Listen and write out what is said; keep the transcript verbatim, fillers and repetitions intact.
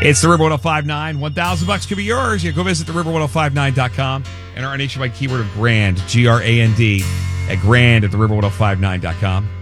It's the River ten fifty-nine. one thousand bucks could be yours. Yeah, go visit the river ten fifty-nine dot com. Enter our nationwide keyword of grand, G R A N D, at grand at the river ten fifty-nine dot com.